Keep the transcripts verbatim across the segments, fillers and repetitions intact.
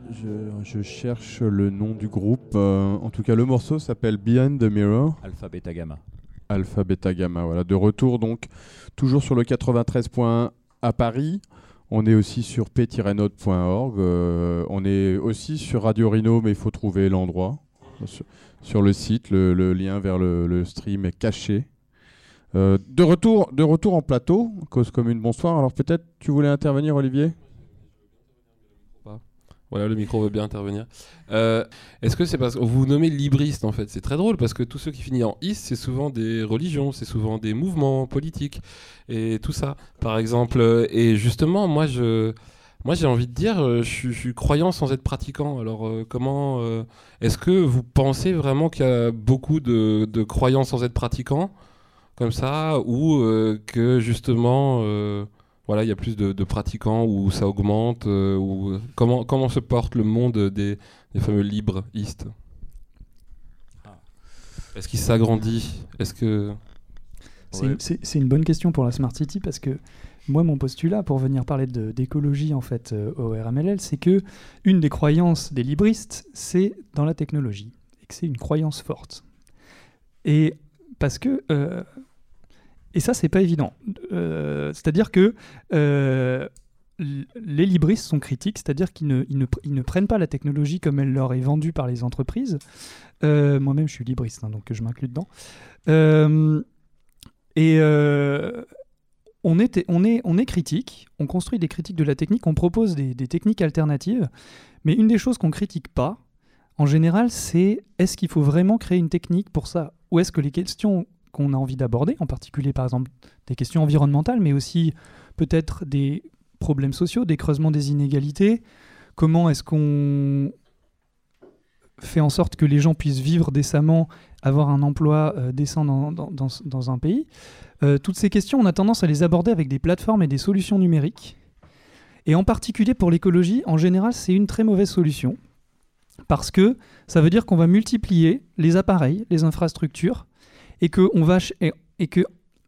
je, je cherche le nom du groupe. Euh, en tout cas, le morceau s'appelle Behind the Mirror. Alpha Beta Gamma. Alpha Beta Gamma, voilà. De retour donc, toujours sur le quatre-vingt-treize point un à Paris. On est aussi sur p tiret note point org. Euh, on est aussi sur Radio Rhino, mais il faut trouver l'endroit. Sur, sur le site, le, le lien vers le, le stream est caché. Euh, de, retour, de retour en plateau, Cause Commune, bonsoir. Alors peut-être tu voulais intervenir, Olivier ? Voilà, le micro veut bien intervenir. Euh, est-ce que c'est parce que vous vous nommez libriste en fait ? C'est très drôle parce que tous ceux qui finissent en iste, c'est souvent des religions, c'est souvent des mouvements politiques et tout ça. Par exemple, et justement, moi je, moi j'ai envie de dire, je, je suis croyant sans être pratiquant. Alors euh, comment euh, est-ce que vous pensez vraiment qu'il y a beaucoup de, de croyants sans être pratiquants comme ça, ou euh, que justement euh, voilà, il y a plus de, de pratiquants où ça augmente, euh, ou comment comment se porte le monde des, des fameux libristes ? Est-ce qu'il s'agrandit ? Est-ce que c'est, ouais. une, c'est, c'est une bonne question pour la Smart City parce que moi, mon postulat pour venir parler de, d'écologie en fait euh, au R M L L, c'est que une des croyances des libristes, c'est dans la technologie et que c'est une croyance forte. Et parce que euh, Et ça, c'est pas évident. Euh, c'est-à-dire que euh, les libristes sont critiques, c'est-à-dire qu'ils ne, ils ne, ils ne prennent pas la technologie comme elle leur est vendue par les entreprises. Euh, moi-même, je suis libriste, hein, donc je m'inclus dedans. Euh, et euh, on, est, on, est, on est critique, on construit des critiques de la technique, on propose des, des techniques alternatives, mais une des choses qu'on critique pas, en général, c'est est-ce qu'il faut vraiment créer une technique pour ça ? Ou est-ce que les questions qu'on a envie d'aborder, en particulier par exemple des questions environnementales, mais aussi peut-être des problèmes sociaux, des creusements des inégalités. Comment est-ce qu'on fait en sorte que les gens puissent vivre décemment, avoir un emploi euh, décent dans, dans, dans, dans un pays ? euh, Toutes ces questions, on a tendance à les aborder avec des plateformes et des solutions numériques. Et en particulier pour l'écologie, en général, c'est une très mauvaise solution, parce que ça veut dire qu'on va multiplier les appareils, les infrastructures, et que on va ch- et, et que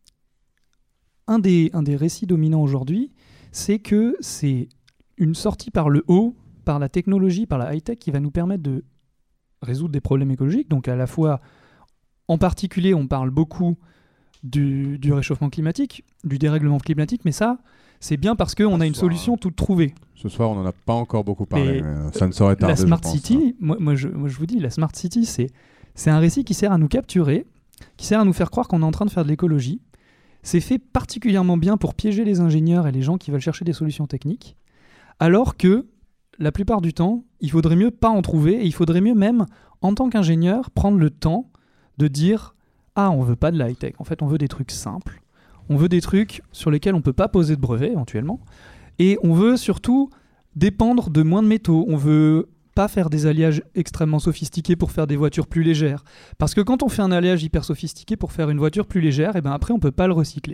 un des un des récits dominants aujourd'hui, c'est que c'est une sortie par le haut, par la technologie, par la high-tech qui va nous permettre de résoudre des problèmes écologiques. Donc à la fois, en particulier, on parle beaucoup du, du réchauffement climatique, du dérèglement climatique, mais ça, c'est bien parce qu'on a une solution toute trouvée. Ce soir, on n'en a pas encore beaucoup parlé, mais mais ça ne saurait tarder. La Smart je pense, City, moi, moi, je, moi je vous dis, la Smart City, c'est, c'est un récit qui sert à nous capturer, qui sert à nous faire croire qu'on est en train de faire de l'écologie. C'est fait particulièrement bien pour piéger les ingénieurs et les gens qui veulent chercher des solutions techniques, alors que, la plupart du temps, il faudrait mieux pas en trouver, et il faudrait mieux même, en tant qu'ingénieur, prendre le temps de dire « Ah, on veut pas de la high-tech, en fait, on veut des trucs simples, on veut des trucs sur lesquels on peut pas poser de brevet, éventuellement, et on veut surtout dépendre de moins de métaux, on veut... pas faire des alliages extrêmement sophistiqués pour faire des voitures plus légères. Parce que quand on fait un alliage hyper sophistiqué pour faire une voiture plus légère, et ben après on peut pas le recycler.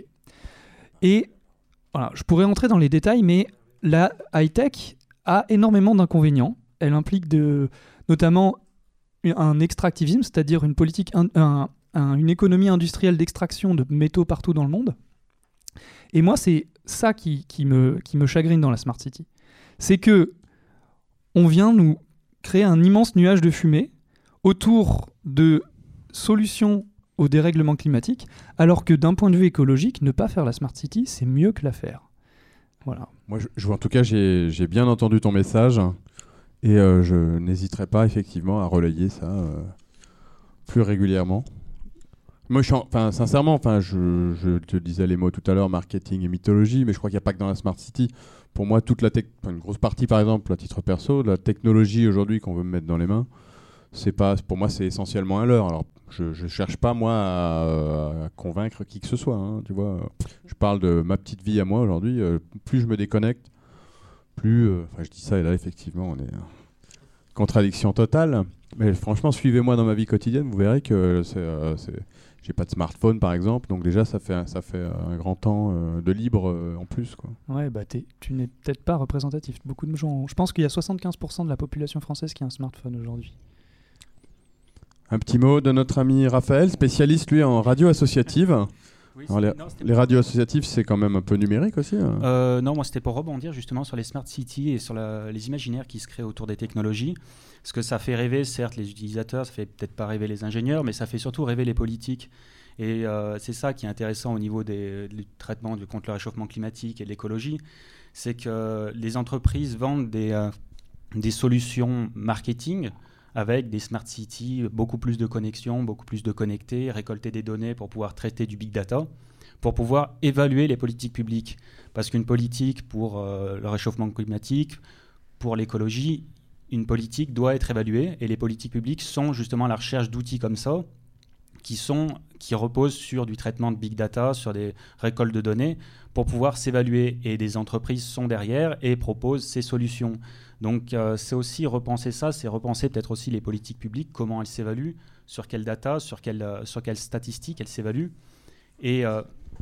Et voilà, je pourrais entrer dans les détails, mais la high-tech a énormément d'inconvénients. Elle implique de, notamment un extractivisme, c'est-à-dire une politique, un, un, un, une économie industrielle d'extraction de métaux partout dans le monde. Et moi, c'est ça qui, qui, me, qui me chagrine dans la Smart City. C'est que on vient nous créer un immense nuage de fumée autour de solutions au dérèglement climatique, alors que d'un point de vue écologique, ne pas faire la Smart City, c'est mieux que la faire. Voilà. Moi, je, je, en tout cas, j'ai, j'ai bien entendu ton message et euh, je n'hésiterai pas effectivement à relayer ça euh, plus régulièrement. Moi, je suis en, enfin, sincèrement, enfin, je, je te disais les mots tout à l'heure, marketing et mythologie, mais je crois qu'il n'y a pas que dans la Smart City. Pour moi, toute la tech, une grosse partie, par exemple, à titre perso, de la technologie aujourd'hui qu'on veut me mettre dans les mains, c'est pas, pour moi, c'est essentiellement un leurre. Alors, je ne cherche pas, moi, à, à convaincre qui que ce soit. Hein, tu vois. Je parle de ma petite vie à moi aujourd'hui. Euh, plus je me déconnecte, plus... Euh, enfin, je dis ça, et là, effectivement, on est... Euh, contradiction totale. Mais franchement, suivez-moi dans ma vie quotidienne, vous verrez que c'est... Euh, c'est j'ai pas de smartphone, par exemple, donc déjà, ça fait un, ça fait un grand temps euh, de libre euh, en plus, quoi. Ouais, bah tu n'es peut-être pas représentatif. Beaucoup de gens... Je pense qu'il y a soixante-quinze pour cent de la population française qui a un smartphone aujourd'hui. Un petit mot de notre ami Raphaël, spécialiste, lui, en radio associative. Oui, Alors, les, non, les radios associatives, c'est quand même un peu numérique aussi hein. euh, Non, moi c'était pour rebondir justement sur les smart cities et sur la, les imaginaires qui se créent autour des technologies. Parce que ça fait rêver, certes, les utilisateurs, ça fait peut-être pas rêver les ingénieurs, mais ça fait surtout rêver les politiques. Et euh, c'est ça qui est intéressant au niveau des, du traitement du, contre le réchauffement climatique et de l'écologie, c'est que les entreprises vendent des, euh, des solutions marketing avec des smart cities, beaucoup plus de connexions, beaucoup plus de connectés, récolter des données pour pouvoir traiter du big data, pour pouvoir évaluer les politiques publiques. Parce qu'une politique pour euh, le réchauffement climatique, pour l'écologie, une politique doit être évaluée et les politiques publiques sont justement à la recherche d'outils comme ça qui, sont, qui reposent sur du traitement de big data, sur des récoltes de données pour pouvoir s'évaluer. Et des entreprises sont derrière et proposent ces solutions. Donc euh, c'est aussi repenser ça, c'est repenser peut-être aussi les politiques publiques, comment elles s'évaluent, sur quelle data, sur quelles euh, sur quelle statistiques elles s'évaluent. Et euh,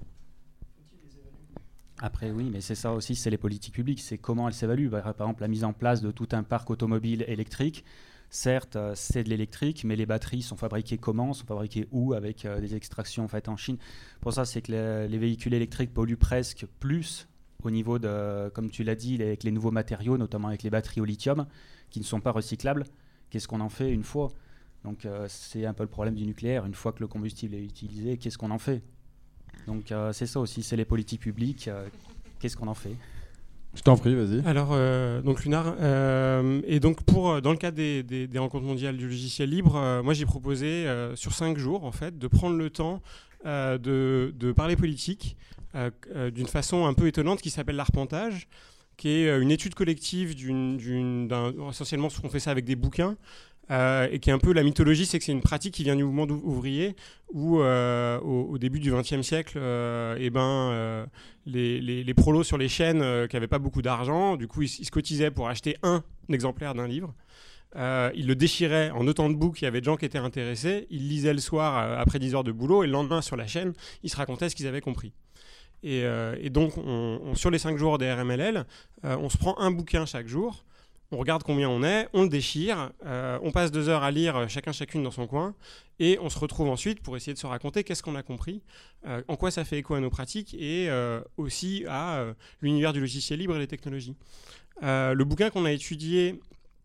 après oui, mais c'est ça aussi, c'est les politiques publiques, c'est comment elles s'évaluent. Par exemple, la mise en place de tout un parc automobile électrique, certes euh, c'est de l'électrique, mais les batteries sont fabriquées comment, sont fabriquées où, avec euh, des extractions faites en Chine. Pour ça, c'est que les, les véhicules électriques polluent presque plus au niveau de, comme tu l'as dit, avec les nouveaux matériaux, notamment avec les batteries au lithium, qui ne sont pas recyclables. Qu'est-ce qu'on en fait une fois ? Donc euh, c'est un peu le problème du nucléaire. Une fois que le combustible est utilisé, qu'est-ce qu'on en fait ? Donc euh, c'est ça aussi, c'est les politiques publiques. Euh, qu'est-ce qu'on en fait ? Je t'en prie, vas-y. Alors, euh, donc Lunar, euh, et donc pour, dans le cadre des, des, des rencontres mondiales du logiciel libre, euh, moi j'ai proposé euh, sur cinq jours, en fait, de prendre le temps euh, de, de parler politique, Euh, euh, d'une façon un peu étonnante qui s'appelle l'arpentage, qui est euh, une étude collective d'une, d'une, d'un, essentiellement ce qu'on fait ça avec des bouquins, euh, et qui est un peu la mythologie, c'est que c'est une pratique qui vient du mouvement ouvrier, où euh, au, au début du vingtième siècle, euh, et ben, euh, les, les, les prolos sur les chaînes euh, qui n'avaient pas beaucoup d'argent, du coup ils, ils se cotisaient pour acheter un exemplaire d'un livre. Euh, ils le déchiraient en autant de bouts, il y avait des gens qui étaient intéressés, ils lisaient le soir euh, après dix heures de boulot, et le lendemain sur la chaîne, ils se racontaient ce qu'ils avaient compris. Et, euh, et donc, on, on, sur les cinq jours des R M L L, euh, on se prend un bouquin chaque jour, on regarde combien on est, on le déchire, euh, on passe deux heures à lire chacun chacune dans son coin, et on se retrouve ensuite pour essayer de se raconter qu'est-ce qu'on a compris, euh, en quoi ça fait écho à nos pratiques, et euh, aussi à euh, l'univers du logiciel libre et des technologies. Euh, le bouquin qu'on a étudié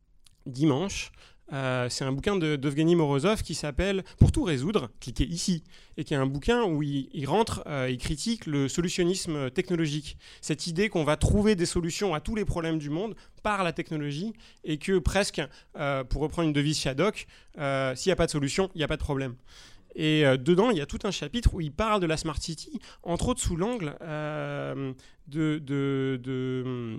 dimanche, Euh, c'est un bouquin de, d'Evgeny Morozov qui s'appelle « Pour tout résoudre », cliquez ici, et qui est un bouquin où il, il rentre, euh, il critique le solutionnisme technologique. Cette idée qu'on va trouver des solutions à tous les problèmes du monde par la technologie, et que presque, euh, pour reprendre une devise Shadok, euh, s'il n'y a pas de solution, il n'y a pas de problème. Et euh, dedans, il y a tout un chapitre où il parle de la Smart City, entre autres sous l'angle euh, de, de, de,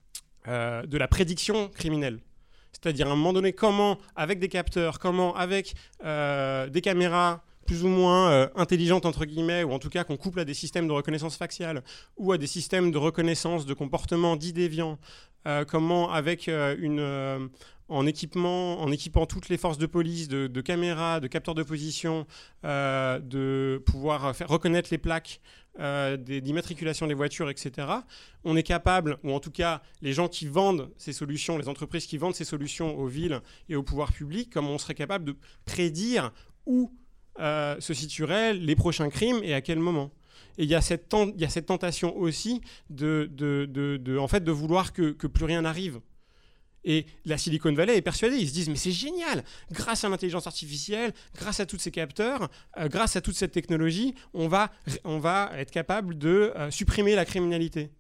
euh, de la prédiction criminelle. C'est-à-dire à un moment donné, comment, avec des capteurs, comment, avec euh, des caméras plus ou moins euh, intelligentes, entre guillemets, ou en tout cas qu'on couple à des systèmes de reconnaissance faciale, ou à des systèmes de reconnaissance de comportement dits déviants, euh, comment, avec euh, une... Euh, en, équipement, en équipant toutes les forces de police, de, de caméras, de capteurs de position, euh, de pouvoir faire reconnaître les plaques euh, des, d'immatriculation des voitures, et cetera. On est capable, ou en tout cas les gens qui vendent ces solutions, les entreprises qui vendent ces solutions aux villes et au pouvoir public, comment on serait capable de prédire où euh, se situeraient les prochains crimes et à quel moment. Et il y a cette, ten- y a cette tentation aussi de, de, de, de, en fait, de vouloir que, que plus rien n'arrive. Et la Silicon Valley est persuadée, ils se disent mais c'est génial, grâce à l'intelligence artificielle, grâce à tous ces capteurs, euh, grâce à toute cette technologie, on va, on va être capable de euh, supprimer la criminalité.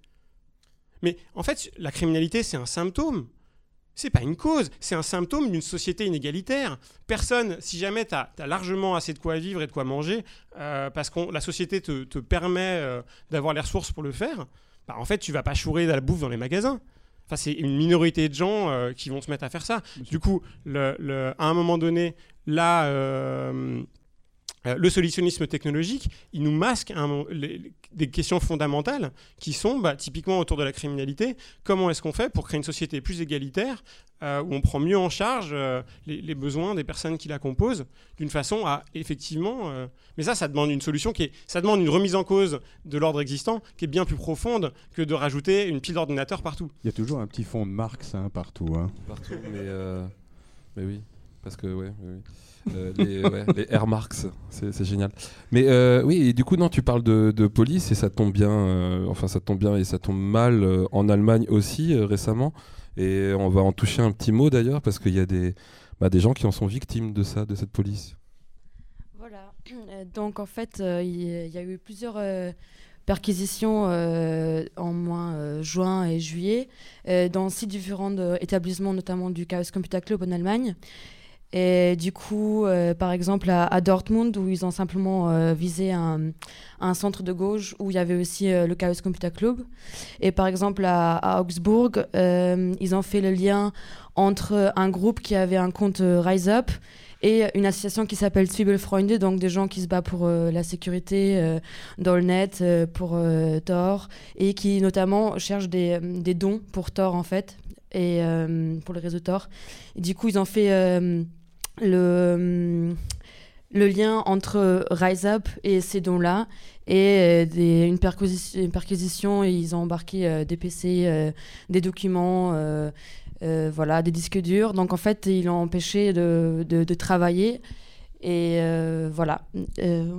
Mais en fait, la criminalité, c'est un symptôme. C'est pas une cause, c'est un symptôme d'une société inégalitaire. Personne, si jamais tu as largement assez de quoi vivre et de quoi manger, euh, parce que la société te, te permet euh, d'avoir les ressources pour le faire, bah, en fait, tu vas pas chourer de la bouffe dans les magasins. Enfin, c'est une minorité de gens euh, qui vont se mettre à faire ça. Du coup, le, le, à un moment donné, là, euh, euh, le solutionnisme technologique, il nous masque un, les, des questions fondamentales qui sont bah, typiquement autour de la criminalité. Comment est-ce qu'on fait pour créer une société plus égalitaire euh, où on prend mieux en charge euh, les, les besoins des personnes qui la composent d'une façon à effectivement... Euh, mais ça, ça demande une solution qui est... Ça demande une remise en cause de l'ordre existant qui est bien plus profonde que de rajouter une pile d'ordinateurs partout. Il y a toujours un petit fond de Marx hein, partout. Hein. Partout, mais, euh, mais oui. Parce que, ouais, ouais, ouais. Euh, les, ouais, les air marks, c'est, c'est génial. Mais euh, oui, et du coup, non, tu parles de, de police et ça tombe bien, euh, enfin, ça tombe bien et ça tombe mal euh, en Allemagne aussi euh, récemment. Et on va en toucher un petit mot d'ailleurs, parce qu'il y a des, bah, des gens qui en sont victimes de ça, de cette police. Voilà. Donc, en fait, euh, il y a eu plusieurs euh, perquisitions euh, en mois euh, juin et juillet euh, dans six différents euh, établissements, notamment du Chaos Computer Club en Allemagne. Et du coup, euh, par exemple, à, à Dortmund, où ils ont simplement euh, visé un, un centre de gauche où il y avait aussi euh, le Chaos Computer Club. Et par exemple, à, à Augsbourg, euh, ils ont fait le lien entre un groupe qui avait un compte euh, Rise Up et une association qui s'appelle Zwiebelfreunde, donc des gens qui se battent pour euh, la sécurité euh, dans le net, euh, pour euh, Tor, et qui notamment cherchent des, des dons pour Tor, en fait, et euh, pour le réseau Tor. Et du coup, ils ont fait... Euh, Le, le lien entre Rise Up et ces dons-là et des, une, perquisition, une perquisition, et ils ont embarqué euh, des P C, euh, des documents, euh, euh, voilà, des disques durs. Donc en fait, ils l'ont empêché de, de, de travailler. Et euh, voilà. Euh,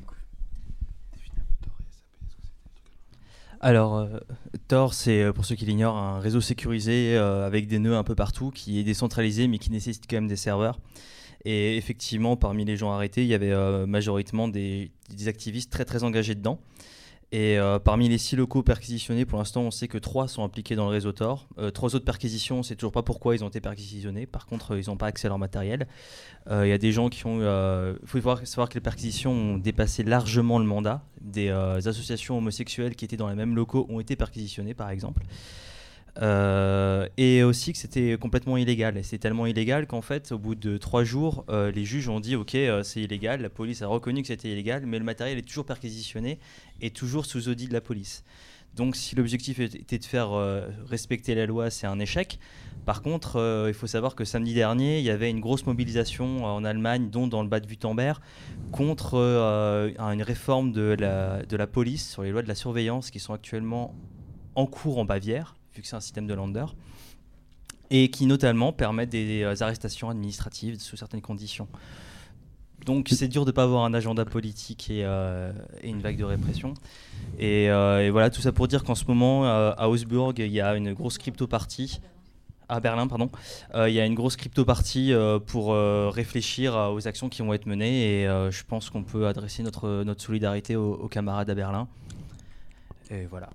Alors, euh, Tor, c'est, pour ceux qui l'ignorent, un réseau sécurisé euh, avec des nœuds un peu partout, qui est décentralisé, mais qui nécessite quand même des serveurs. Et effectivement, parmi les gens arrêtés, il y avait euh, majoritairement des, des activistes très très engagés dedans. Et euh, parmi les six locaux perquisitionnés, pour l'instant, on sait que trois sont impliqués dans le réseau Tor. Euh, trois autres perquisitions, on ne sait toujours pas pourquoi ils ont été perquisitionnés. Par contre, ils n'ont pas accès à leur matériel. Il euh, y a des gens qui ont... Il euh, faut savoir que les perquisitions ont dépassé largement le mandat. Des euh, associations homosexuelles qui étaient dans les mêmes locaux ont été perquisitionnées, par exemple. Euh, et aussi que c'était complètement illégal. Et c'est tellement illégal qu'en fait, au bout de trois jours, euh, les juges ont dit « Ok, euh, c'est illégal ». La police a reconnu que c'était illégal, mais le matériel est toujours perquisitionné et toujours sous audit de la police. Donc si l'objectif était de faire euh, respecter la loi, c'est un échec. Par contre, euh, il faut savoir que samedi dernier, il y avait une grosse mobilisation en Allemagne, dont dans le Bade-Württemberg, contre euh, une réforme de la, de la police sur les lois de la surveillance qui sont actuellement en cours en Bavière, vu que c'est un système de Länder, et qui notamment permettent des arrestations administratives sous certaines conditions. Donc c'est dur de ne pas avoir un agenda politique et, euh, et une vague de répression. Et, euh, et voilà, tout ça pour dire qu'en ce moment, euh, à Augsbourg, il y a une grosse crypto-partie. À Berlin, pardon. Euh, il y a une grosse crypto-partie euh, pour euh, réfléchir euh, aux actions qui vont être menées. Et euh, je pense qu'on peut adresser notre, notre solidarité aux, aux camarades à Berlin. Et voilà.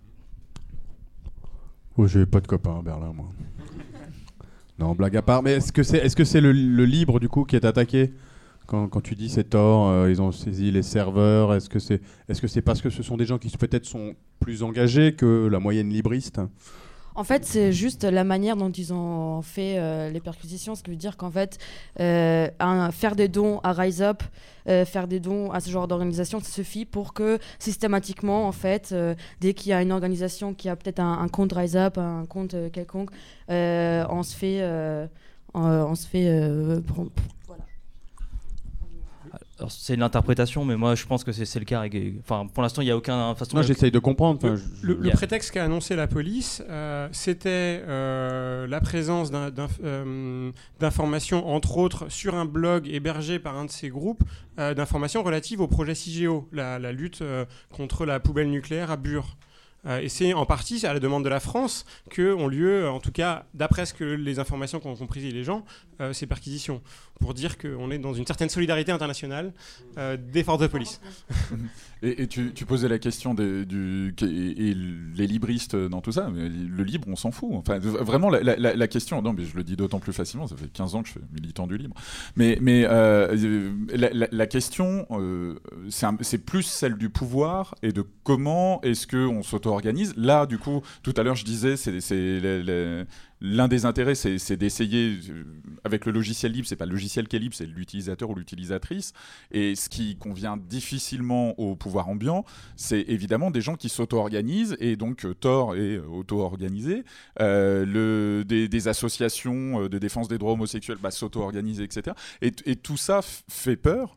Oh, j'ai pas de copains à Berlin, moi. Non, blague à part. Mais est-ce que c'est, est-ce que c'est le, le libre, du coup, qui est attaqué ? Quand, quand tu dis c'est Tor, euh, ils ont saisi les serveurs, est-ce que c'est, est-ce que c'est parce que ce sont des gens qui peut-être sont plus engagés que la moyenne libriste ? En fait, c'est juste la manière dont ils ont fait euh, les perquisitions, ce qui veut dire qu'en fait, euh, un, faire des dons à Rise Up, euh, faire des dons à ce genre d'organisation, ça suffit pour que systématiquement, en fait, euh, dès qu'il y a une organisation qui a peut-être un, un compte Rise Up, un compte euh, quelconque, euh, on se fait, euh, on, on se fait, euh, pour, pour, voilà. Alors, c'est l'interprétation, mais moi je pense que c'est, c'est le cas. Enfin, pour l'instant, il n'y a aucun. Façon, Moi, j'essaye de comprendre. Le, je... le, le yeah. prétexte qu'a annoncé la police, euh, c'était euh, la présence d'un, d'un, euh, d'informations, entre autres, sur un blog hébergé par un de ces groupes, euh, d'informations relatives au projet Cigéo, la, la lutte euh, contre la poubelle nucléaire à Bure. Euh, et c'est en partie à la demande de la France que ont lieu, en tout cas d'après ce que les informations qu'ont compris les gens, euh, ces perquisitions, pour dire qu'on est dans une certaine solidarité internationale euh, des forces de police. Et, et tu, tu posais la question des, du, et, et les libristes dans tout ça, mais le libre on s'en fout. Enfin, vraiment la, la, la question, non mais je le dis d'autant plus facilement, ça fait quinze ans que je suis militant du libre, mais, mais euh, la, la, la question euh, c'est, un, c'est plus celle du pouvoir et de comment est-ce qu'on s'auto-organise. Là du coup, tout à l'heure je disais, c'est, c'est les, les, l'un des intérêts, c'est, c'est d'essayer, euh, avec le logiciel libre, c'est pas le logiciel qui est libre, c'est l'utilisateur ou l'utilisatrice. Et ce qui convient difficilement au pouvoir ambiant, c'est évidemment des gens qui s'auto-organisent, et donc euh, Tor est auto-organisé, euh, le, des, des associations de défense des droits homosexuels bah, s'auto-organisent, et cetera. Et, et tout ça f- fait peur.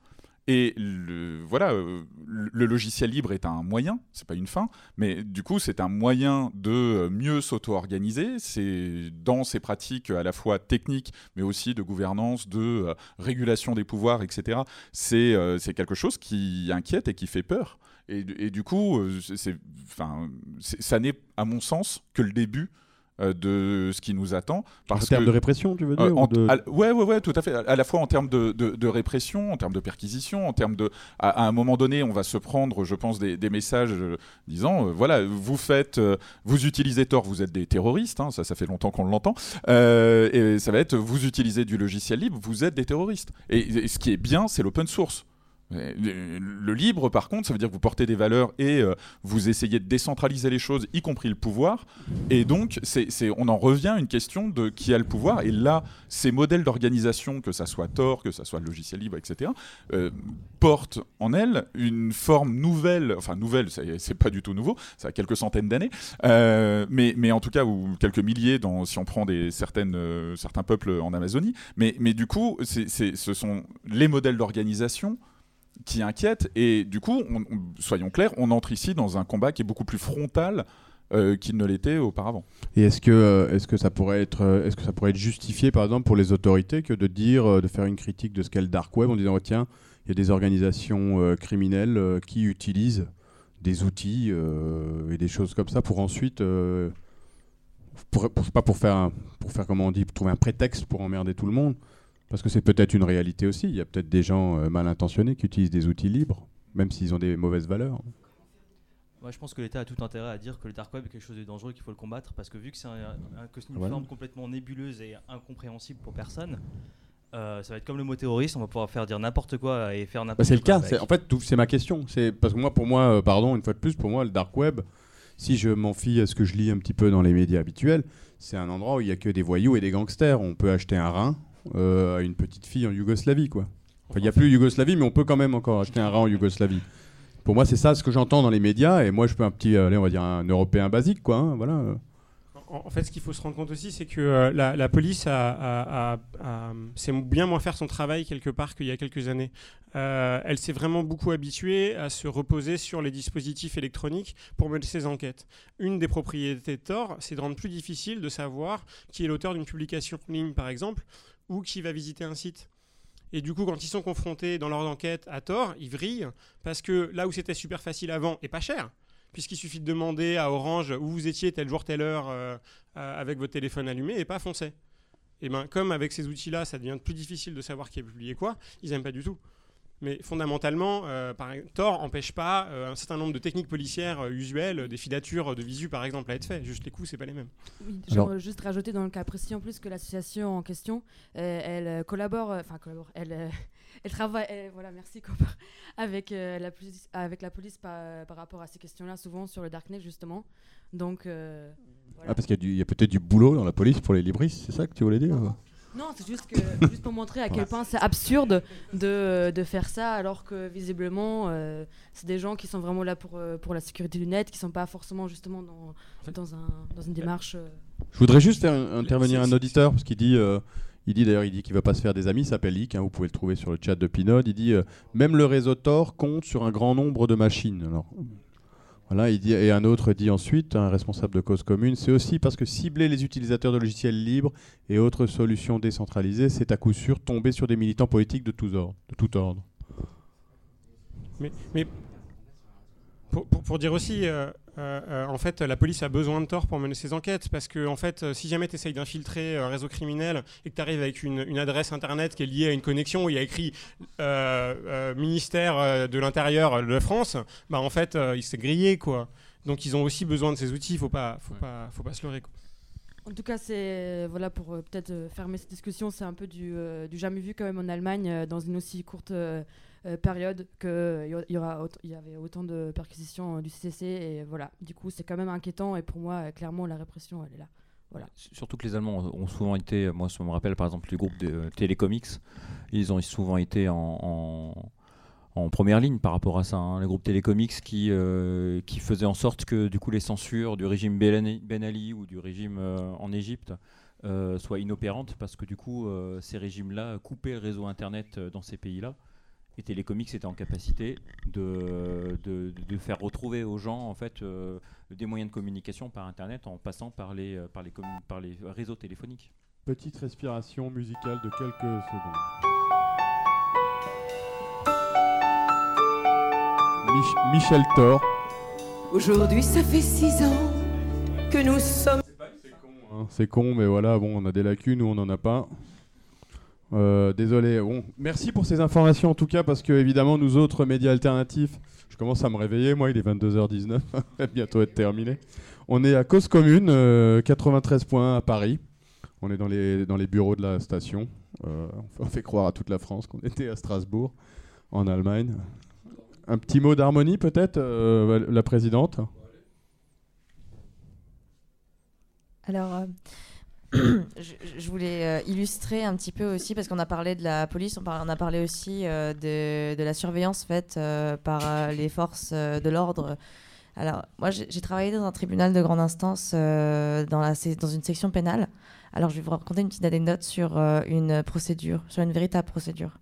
Et le, voilà, euh, le logiciel libre est un moyen, c'est pas une fin, mais du coup c'est un moyen de mieux s'auto-organiser. C'est dans ces pratiques à la fois techniques, mais aussi de gouvernance, de euh, régulation des pouvoirs, et cetera. C'est, euh, c'est quelque chose qui inquiète et qui fait peur. Et, et du coup, euh, c'est, enfin, c'est, ça n'est à mon sens que le début de ce qui nous attend. Parce en termes de répression, tu veux dire euh, en, de... à, ouais, ouais, ouais, tout à fait. À la fois en termes de, de, de répression, en termes de perquisition, en termes de... À, à un moment donné, on va se prendre, je pense, des, des messages euh, disant, euh, voilà, vous faites... Euh, vous utilisez Tor, vous êtes des terroristes, hein, ça, ça fait longtemps qu'on l'entend, euh, et ça va être, vous utilisez du logiciel libre, vous êtes des terroristes. Et, et ce qui est bien, c'est l'open source. Le libre, par contre, ça veut dire que vous portez des valeurs et euh, vous essayez de décentraliser les choses, y compris le pouvoir. Et donc, c'est, c'est, on en revient à une question de qui a le pouvoir. Et là, ces modèles d'organisation, que ça soit Tor, que ça soit le logiciel libre, et cetera, euh, portent en elles une forme nouvelle. Enfin, nouvelle, c'est, c'est pas du tout nouveau, ça a quelques centaines d'années. Euh, mais, mais en tout cas, ou quelques milliers dans, si on prend des, certaines, euh, certains peuples en Amazonie. Mais, mais du coup, c'est, c'est, ce sont les modèles d'organisation qui inquiète, et du coup, on, on, soyons clairs, on entre ici dans un combat qui est beaucoup plus frontal euh, qu'il ne l'était auparavant. Et est-ce que, euh, est-ce que ça pourrait être, euh, est-ce que ça pourrait être justifié, par exemple, pour les autorités, que de dire, euh, de faire une critique de ce qu'est le dark web en disant, oh, tiens, il y a des organisations euh, criminelles euh, qui utilisent des outils euh, et des choses comme ça pour ensuite, euh, pour, pour, pas pour faire, un, pour faire, comment on dit, pour trouver un prétexte pour emmerder tout le monde. Parce que c'est peut-être une réalité aussi. Il y a peut-être des gens euh, mal intentionnés qui utilisent des outils libres, même s'ils ont des mauvaises valeurs. Moi, je pense que l'État a tout intérêt à dire que le dark web est quelque chose de dangereux, qu'il faut le combattre, parce que vu que c'est un, un, une voilà. forme complètement nébuleuse et incompréhensible pour personne, euh, ça va être comme le mot terroriste, on va pouvoir faire dire n'importe quoi et faire n'importe bah, c'est quoi. C'est le cas. C'est, en fait, tout, c'est ma question. C'est parce que moi, pour moi, euh, pardon, une fois de plus, pour moi, le dark web, si je m'en fie à ce que je lis un petit peu dans les médias habituels, c'est un endroit où il n'y a que des voyous et des gangsters. On peut acheter un rein Euh, à une petite fille en Yougoslavie, quoi. Enfin, il n'y a plus Yougoslavie, mais on peut quand même encore acheter un rein en Yougoslavie. Pour moi, c'est ça ce que j'entends dans les médias, et moi, je peux un petit, allez, on va dire un Européen basique, quoi. Hein, voilà. En, en fait, ce qu'il faut se rendre compte aussi, c'est que euh, la, la police a, a, a, a, sait bien moins faire son travail quelque part qu'il y a quelques années. Euh, elle s'est vraiment beaucoup habituée à se reposer sur les dispositifs électroniques pour mener ses enquêtes. Une des propriétés de Tor, c'est de rendre plus difficile de savoir qui est l'auteur d'une publication en ligne, par exemple, ou qui va visiter un site. Et du coup, quand ils sont confrontés dans leur enquête à Tor, ils vrillent, parce que là où c'était super facile avant et pas cher, puisqu'il suffit de demander à Orange où vous étiez tel jour, telle heure euh, euh, avec votre téléphone allumé, et pas foncer. Et ben, comme avec ces outils-là, ça devient plus difficile de savoir qui a publié quoi, ils n'aiment pas du tout. Mais fondamentalement, euh, par, Tor n'empêche pas euh, un certain nombre de techniques policières euh, usuelles, des filatures de visu par exemple, à être fait. Juste les coups, c'est pas les mêmes. Oui, j'aimerais juste rajouter dans le cas précis en plus que l'association en question, euh, elle euh, collabore, enfin euh, collabore, elle, euh, elle travaille, elle, voilà, merci Cooper, avec euh, la police, avec la police par, par rapport à ces questions-là, souvent sur le darknet justement. Donc. Euh, voilà. Ah, parce qu'il y a, du, il y a peut-être du boulot dans la police pour les libristes, c'est ça que tu voulais dire? Non. Non, c'est juste, que, juste pour montrer à quel point c'est absurde de, de faire ça, alors que visiblement, euh, c'est des gens qui sont vraiment là pour, pour la sécurité du net, qui ne sont pas forcément justement dans, dans, un, dans une démarche... Euh... Je voudrais juste faire intervenir un auditeur, parce qu'il dit, euh, il dit d'ailleurs, il dit qu'il ne va pas se faire des amis, il s'appelle Lick, hein, vous pouvez le trouver sur le chat de Pinode, il dit euh, « Même le réseau Tor compte sur un grand nombre de machines ». Alors, voilà, il dit, et un autre dit ensuite, un responsable de cause commune, c'est aussi parce que cibler les utilisateurs de logiciels libres et autres solutions décentralisées, c'est à coup sûr tomber sur des militants politiques de tous ordres, de tout ordre. Mais, mais pour, pour, pour dire aussi, euh, euh, en fait, la police a besoin de Tor pour mener ses enquêtes, parce que en fait, si jamais tu essayes d'infiltrer un réseau criminel et que tu arrives avec une, une adresse internet qui est liée à une connexion où il y a écrit euh, euh, ministère de l'Intérieur de France, bah en fait, euh, il s'est grillé, quoi. Donc ils ont aussi besoin de ces outils, il faut pas, faut ouais. pas, faut pas se leurrer, quoi. En tout cas, c'est voilà pour euh, peut-être euh, fermer cette discussion, c'est un peu du, euh, du jamais vu quand même en Allemagne euh, dans une aussi courte euh, euh, période que il y aura il y avait autant de perquisitions euh, du C C C et voilà. Du coup, c'est quand même inquiétant et pour moi, euh, clairement, la répression, elle est là. Voilà. Surtout que les Allemands ont souvent été, moi, je me rappelle par exemple les groupes de euh, Telecomics, ils ont souvent été en, en en première ligne par rapport à ça, hein. Les groupes Telecomics qui, euh, qui faisaient en sorte que du coup les censures du régime Ben Ali ou du régime euh, en Égypte euh, soient inopérantes parce que du coup euh, ces régimes-là coupaient le réseau internet euh, dans ces pays-là Et Télécomics était en capacité de, de, de faire retrouver aux gens en fait, euh, des moyens de communication par Internet en passant par les, par les, commun- par les réseaux téléphoniques. Petite respiration musicale de quelques secondes. Mich- Michel Thor. Aujourd'hui, ça fait six ans que nous sommes... Hein, c'est con, mais voilà, bon, on a des lacunes ou on n'en a pas. Euh, désolé. Bon, merci pour ces informations en tout cas, parce que évidemment, nous autres médias alternatifs, je commence à me réveiller, moi, il est vingt-deux heures dix-neuf, bientôt être terminé. On est à Cause Commune, euh, quatre-vingt-treize point un à Paris. On est dans les, dans les bureaux de la station. Euh, on fait croire à toute la France qu'on était à Strasbourg, en Allemagne. Un petit mot d'harmonie peut-être, euh, la présidente. Alors, euh, je, je voulais euh, illustrer un petit peu aussi, parce qu'on a parlé de la police, on, par, on a parlé aussi euh, de, de la surveillance faite euh, par euh, les forces euh, de l'ordre. Alors, moi, j'ai, j'ai travaillé dans un tribunal de grande instance euh, dans, la, dans une section pénale. Alors, je vais vous raconter une petite anecdote sur euh, une procédure, sur une véritable procédure.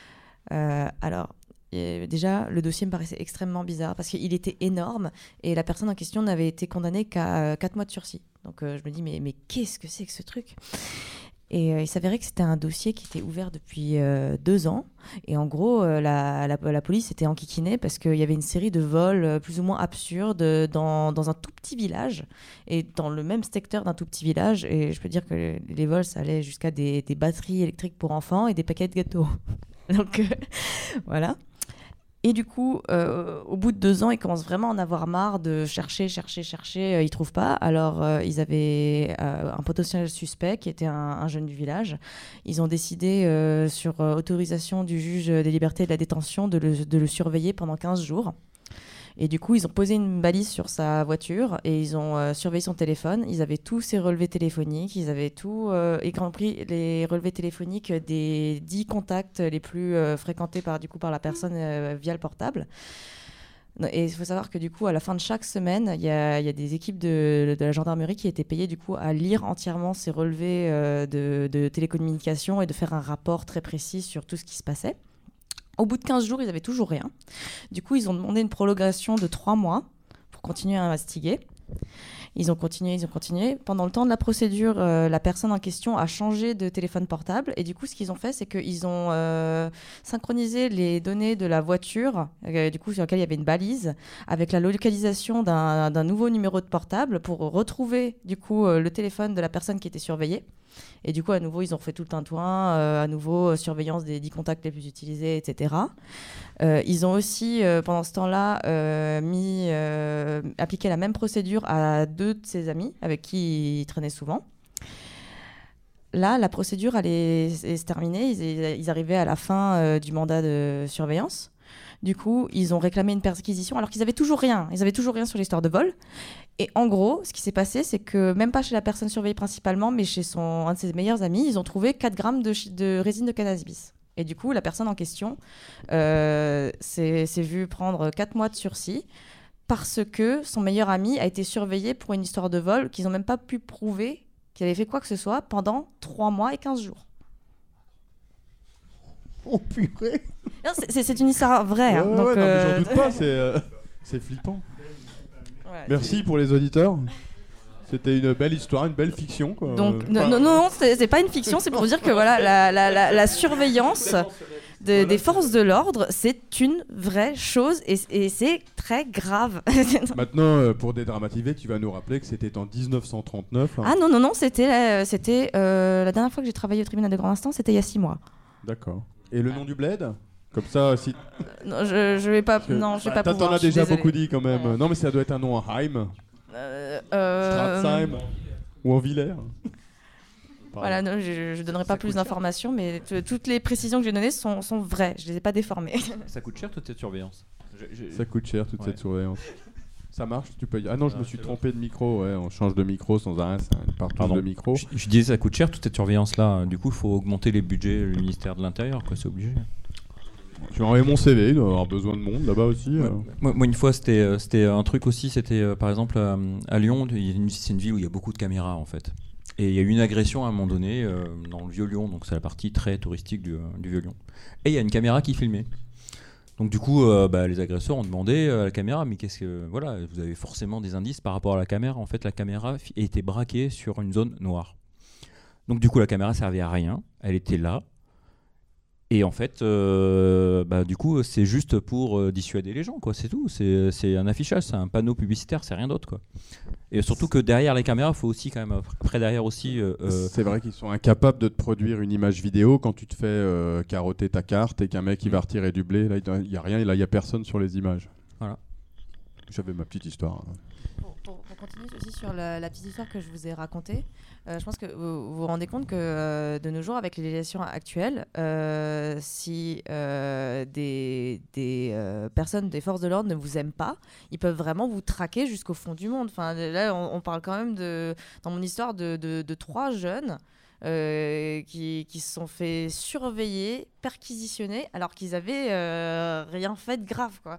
Euh, alors, et déjà, le dossier me paraissait extrêmement bizarre parce qu'il était énorme et la personne en question n'avait été condamnée qu'à quatre mois de sursis. Donc, euh, je me dis, mais, mais qu'est-ce que c'est que ce truc ? Et euh, il s'avérait que c'était un dossier qui était ouvert depuis euh, deux ans. Et en gros, euh, la, la, la police était enquiquinée parce qu'il y avait une série de vols euh, plus ou moins absurdes dans, dans un tout petit village et dans le même secteur d'un tout petit village. Et je peux dire que les, les vols, ça allait jusqu'à des, des batteries électriques pour enfants et des paquets de gâteaux. Donc, euh, voilà. Et du coup, euh, au bout de deux ans, ils commencent vraiment à en avoir marre de chercher, chercher, chercher. Euh, ils ne trouvent pas. Alors, euh, ils avaient euh, un potentiel suspect qui était un, un jeune du village. Ils ont décidé, euh, sur euh, autorisation du juge des libertés et de la détention, de le, de le surveiller pendant quinze jours. Et du coup, ils ont posé une balise sur sa voiture et ils ont euh, surveillé son téléphone. Ils avaient tous ses relevés téléphoniques, ils avaient tout, euh, y compris les relevés téléphoniques des dix contacts les plus euh, fréquentés par, du coup, par la personne euh, via le portable. Et il faut savoir que du coup, à la fin de chaque semaine, il y, y a des équipes de, de la gendarmerie qui étaient payées du coup à lire entièrement ces relevés euh, de, de télécommunications et de faire un rapport très précis sur tout ce qui se passait. Au bout de quinze jours, ils n'avaient toujours rien. Du coup, ils ont demandé une prolongation de trois mois pour continuer à investiguer. Ils ont continué, ils ont continué. Pendant le temps de la procédure, euh, la personne en question a changé de téléphone portable. Et du coup, ce qu'ils ont fait, c'est qu'ils ont euh, synchronisé les données de la voiture, euh, du coup, sur laquelle il y avait une balise, avec la localisation d'un, d'un nouveau numéro de portable pour retrouver du coup, euh, le téléphone de la personne qui était surveillée. Et du coup, à nouveau, ils ont refait tout le tintouin, euh, à nouveau, euh, surveillance des dix contacts les plus utilisés, et cetera. Euh, ils ont aussi, euh, pendant ce temps-là, euh, mis, euh, appliqué la même procédure à deux de ses amis, avec qui il traînait souvent. Là, la procédure allait se terminer. Ils, ils arrivaient à la fin euh, du mandat de surveillance. Du coup, ils ont réclamé une perquisition alors qu'ils avaient toujours rien. Ils avaient toujours rien sur l'histoire de vol. Et en gros, ce qui s'est passé, c'est que même pas chez la personne surveillée principalement, mais chez son, un de ses meilleurs amis, ils ont trouvé quatre grammes de, de résine de cannabis. Et du coup, la personne en question euh, s'est, s'est vue prendre quatre mois de sursis parce que son meilleur ami a été surveillé pour une histoire de vol qu'ils n'ont même pas pu prouver qu'il avait fait quoi que ce soit pendant trois mois et quinze jours. Oh purée. Non, c'est, c'est, c'est une histoire vraie. Hein, ouais, donc, ouais, non, euh... mais j'en doute pas, c'est, euh, c'est flippant. Ouais, Merci c'est... pour les auditeurs. C'était une belle histoire, une belle fiction. Quoi. Donc, enfin... non, non, non, c'est, c'est pas une fiction, c'est pour dire que voilà, la, la, la, la surveillance de, des forces de l'ordre, c'est une vraie chose et, et c'est très grave. Maintenant, euh, pour dédramatiser, tu vas nous rappeler que c'était en dix-neuf cent trente-neuf. Hein. Ah non, non, non, c'était, euh, c'était euh, la dernière fois que j'ai travaillé au tribunal de grande instance, c'était il y a six mois. D'accord. Et le nom du bled ? Comme ça, si. Non, je, je vais pas. Que... Non, je vais bah, pas pouvoir. T'en as déjà désolée. beaucoup dit quand même. Ouais. Non, mais ça doit être un nom en Heim. Euh, euh... Stratzheim. Ou en Villers. Voilà, non, je ne donnerai pas plus d'informations, mais t- toutes les précisions que j'ai données sont, sont vraies. Je ne les ai pas déformées. Ça coûte cher toute cette surveillance. Je, je... Ça coûte cher toute ouais. cette surveillance. Ça marche, tu peux. Ah non, je ah, me suis trompé bon. de micro. Ouais, on change de micro sans arrêt, c'est un partout de micro. Je, je disais ça coûte cher toute cette surveillance là. Du coup, il faut augmenter les budgets du ministère de l'Intérieur, quoi. C'est obligé. Tu vas envoyer mon C V, il doit avoir besoin de monde là-bas aussi. Ouais. Euh. Moi, moi, une fois, c'était, euh, c'était un truc aussi. C'était euh, par exemple euh, à Lyon. Il y a une, c'est une ville où il y a beaucoup de caméras en fait. Et il y a eu une agression à un moment donné euh, dans le Vieux-Lyon, donc c'est la partie très touristique du, euh, du Vieux-Lyon. Et il y a une caméra qui filmait. Donc du coup, euh, bah, les agresseurs ont demandé à la caméra, mais qu'est-ce que voilà, vous avez forcément des indices par rapport à la caméra. En fait, la caméra fi- était braquée sur une zone noire. Donc du coup, la caméra servait à rien. Elle était là. Et en fait, euh, bah, du coup, c'est juste pour euh, dissuader les gens, quoi. C'est tout. C'est, c'est un affichage, c'est un panneau publicitaire, c'est rien d'autre, quoi. Et surtout que derrière les caméras, il faut aussi quand même après derrière aussi. Euh, euh, C'est vrai qu'ils sont incapables de te produire une image vidéo quand tu te fais euh, carotter ta carte et qu'un mec il va retirer du blé. Là, il y a rien. Là, il y a personne sur les images. Voilà. J'avais ma petite histoire. Pour, pour- pour continuer aussi sur la, la petite histoire que je vous ai racontée, euh, je pense que vous vous vous rendez compte que euh, de nos jours, avec les législations actuelles, euh, si euh, des, des euh, personnes des forces de l'ordre ne vous aiment pas, ils peuvent vraiment vous traquer jusqu'au fond du monde. Enfin, là, on, on parle quand même de, dans mon histoire de, de, de trois jeunes. euh, qui, qui se sont fait surveiller, perquisitionner, alors qu'ils avaient euh, rien fait de grave, quoi.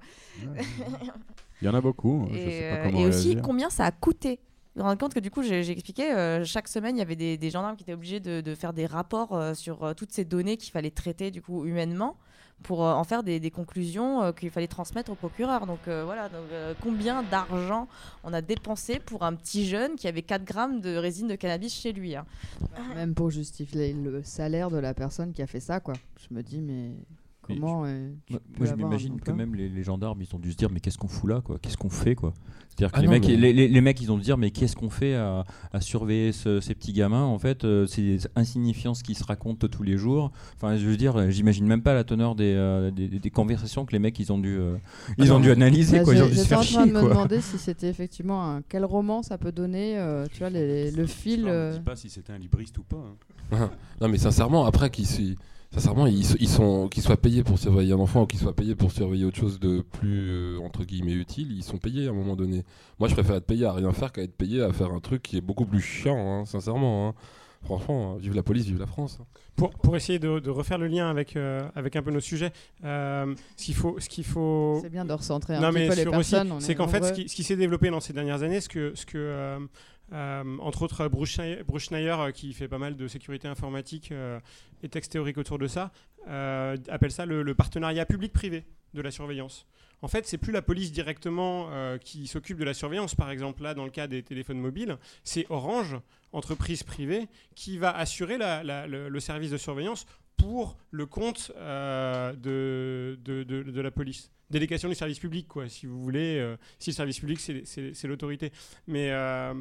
Il y en a beaucoup. Je Et, sais pas euh, comment et aussi, réagir. combien ça a coûté. Vous vous rendez compte que du coup, j'ai j'ai expliqué, euh, chaque semaine, il y avait des, des gendarmes qui étaient obligés de, de faire des rapports euh, sur euh, toutes ces données qu'il fallait traiter du coup humainement pour euh, en faire des, des conclusions euh, qu'il fallait transmettre au procureur. Donc euh, voilà, donc, euh, combien d'argent on a dépensé pour un petit jeune qui avait quatre grammes de résine de cannabis chez lui, hein. Même pour justifier le salaire de la personne qui a fait ça, quoi. Je me dis, mais comment euh, tu Moi, peux moi, je avoir un m'imagine que emploi même les, les gendarmes, ils ont dû se dire mais qu'est-ce qu'on fout là, quoi? Qu'est-ce qu'on fait, quoi? C'est-à-dire que Ah les, non, mecs, mais- les, les- les mecs, ils ont dû se dire mais qu'est-ce qu'on fait à, à surveiller ce- ces petits gamins? En fait, euh, c'est des insignifiances qui se racontent tous les jours. Enfin, je veux dire, euh, j'imagine même pas la teneur des, euh, des, des conversations que les mecs ils ont dû, euh, ils ont dû analyser, Bah, quoi. Ils ont j'ai- dû se J'étais faire en train chier, de me quoi. demander si c'était effectivement un... quel roman ça peut donner, euh, tu vois, les- les- le fil. Je ne euh, dis pas si c'était un libriste ou pas. hein. Non, mais sincèrement, après qu'ils soient, sincèrement, ils, ils sont, qu'ils soient payés pour surveiller un enfant ou qu'ils soient payés pour surveiller autre chose de plus, euh, entre guillemets, utile, ils sont payés à un moment donné. Moi, je préfère être payé à rien faire qu'à être payé à faire un truc qui est beaucoup plus chiant, hein, sincèrement. hein. Franchement, hein, vive la police, vive la France. hein. Pour, pour essayer de, de refaire le lien avec, euh, avec un peu nos sujets, euh, ce qu'il faut, ce qu'il faut... C'est bien de recentrer un Non, petit mais peu les sur personnes. aussi, on c'est est qu'en fait, ce nombreux. qui, ce qui s'est développé dans ces dernières années, ce que, ce que euh, euh, entre autres, Bruce Schneier, Bruce Schneier, euh, qui fait pas mal de sécurité informatique euh, et textes théoriques autour de ça, euh, appelle ça le, le partenariat public-privé de la surveillance. En fait, c'est plus la police directement euh, qui s'occupe de la surveillance. Par exemple, là, dans le cas des téléphones mobiles, c'est Orange, entreprise privée, qui va assurer la- la- le, le service de surveillance pour le compte euh, de, de, de- de la police. Délégation du service public, quoi, si vous voulez. euh, si le service public, c'est, c'est- c'est l'autorité. Mais, euh,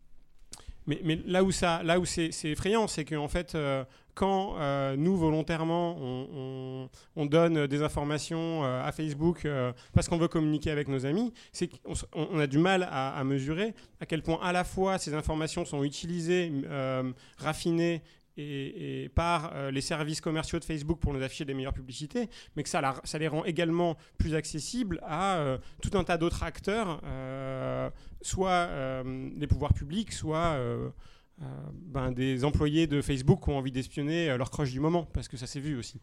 mais, mais là où, ça, là où c'est, c'est effrayant, c'est qu'en fait, euh, quand euh, nous, volontairement, on, on- on donne des informations euh, à Facebook euh, parce qu'on veut communiquer avec nos amis, c'est qu'on s- on, on a du mal à, à mesurer à quel point à la fois ces informations sont utilisées, euh, raffinées, et, et par euh, les services commerciaux de Facebook pour nous afficher des meilleures publicités, mais que ça, la- ça les rend également plus accessibles à euh, tout un tas d'autres acteurs, euh, soit euh, les pouvoirs publics, soit euh, euh, ben, des employés de Facebook qui ont envie d'espionner euh, leur crush du moment, parce que ça s'est vu aussi.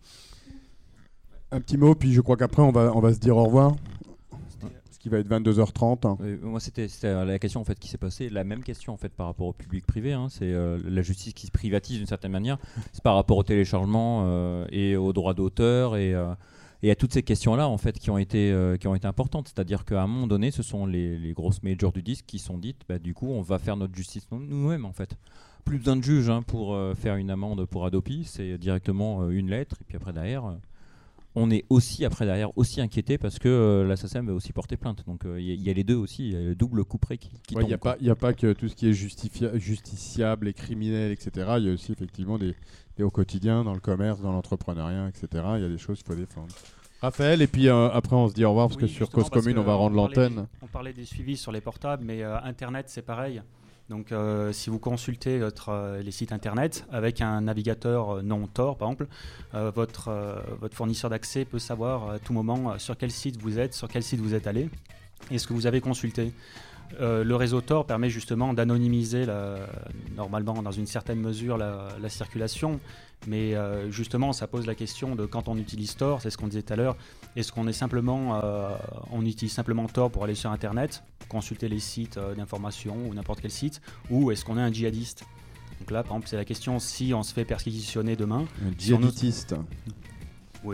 Un petit mot, puis je crois qu'après on va, on va se dire au revoir. Parce qu'il va être vingt-deux heures trente. Euh, moi, c'était c'était la question en fait qui s'est passée, la même question en fait par rapport au public-privé. hein, c'est euh, la justice qui se privatise d'une certaine manière. C'est par rapport au téléchargement euh, et aux droits d'auteur et, euh, et à toutes ces questions-là en fait qui ont été euh, qui ont été importantes. C'est-à-dire qu'à un moment donné, ce sont les, les grosses majors du disque qui sont dites, bah, du coup, on va faire notre justice nous- nous-mêmes en fait. Plus besoin de juge hein, pour euh, faire une amende pour Adopi, c'est directement euh, une lettre et puis après derrière. euh, On est aussi, après derrière, aussi inquiété parce que euh, la S A C E M va aussi porter plainte. Donc il euh, y, y a les deux aussi, il y a le double couperet qui, qui Il n'y tombe. a, quoi. pas- y a pas que tout ce qui est justifia- justiciable et criminel, et cetera. Il y a aussi effectivement des, des au quotidien, dans le commerce, dans l'entrepreneuriat, et cetera. Il y a des choses qu'il faut défendre. Raphaël, et puis euh, après on se dit au revoir parce que Oui, sur justement, Cause parce Commune que on va rendre parlait- l'antenne. On parlait des suivis sur les portables, mais euh, Internet c'est pareil. Donc euh, si vous consultez votre, euh, les sites Internet avec un navigateur euh, non Tor par exemple, euh, votre, euh, votre fournisseur d'accès peut savoir à tout moment euh, sur quel site vous êtes, sur quel site vous êtes allé et ce que vous avez consulté. Euh, le réseau Tor permet justement d'anonymiser la- normalement dans une certaine mesure la, la circulation, mais euh, justement ça pose la question de quand on utilise Tor, c'est ce qu'on disait tout à l'heure, est-ce qu'on est simplement, euh, on utilise simplement Tor pour aller sur Internet, consulter les sites euh, d'information ou n'importe quel site, ou est-ce qu'on est un djihadiste? Donc là par exemple c'est la question si on se fait perquisitionner demain. Un si on nous- djihadiste. Oui.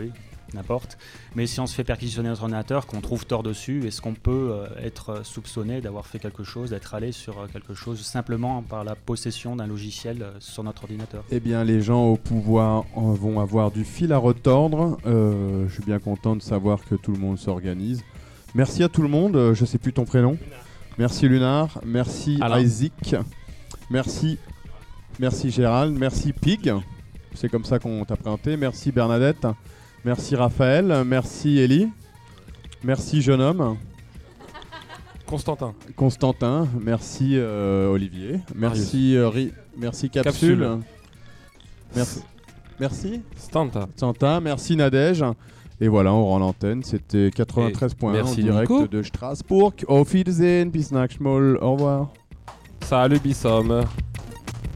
n'importe. Mais si on se fait perquisitionner notre ordinateur, qu'on trouve tort dessus, est-ce qu'on peut euh, être soupçonné d'avoir fait quelque chose, d'être allé sur euh, quelque chose simplement par la possession d'un logiciel euh, sur notre ordinateur? Eh bien, les gens au pouvoir en vont avoir du fil à retordre. Euh, je suis bien content de savoir que tout le monde s'organise. Merci à tout le monde. Euh, je sais plus ton prénom. Merci Lunar. Merci Alain. Isaac. Merci, merci Gérald. Merci Pig. C'est comme ça qu'on t'a présenté. Merci Bernadette. Merci Raphaël. Merci Ellie. Merci jeune homme. Constantin. Constantin. Merci euh, Olivier. Merci, euh, Ri- merci Capsule. Capsule. Merci. Merci. Stanta. Stanta. Merci Nadège. Et voilà, on rend l'antenne. C'était quatre-vingt-treize point un en merci direct Nico. de Strasbourg. Auf Wiedersehen. Bis nächstes Mal. Au revoir. Salut Bissom.